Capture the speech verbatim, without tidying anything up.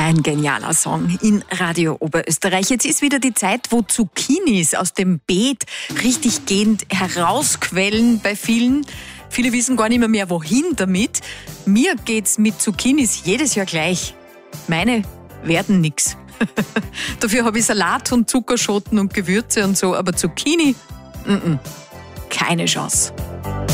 Ein genialer Song in Radio Oberösterreich. Jetzt ist wieder die Zeit, wo Zucchinis aus dem Beet richtig gehend herausquellen bei vielen. Viele wissen gar nicht mehr, mehr wohin damit. Mir geht's mit Zucchinis jedes Jahr gleich. Meine werden nix. Dafür habe ich Salat und Zuckerschoten und Gewürze und so, aber Zucchini, mm-mm, keine Chance.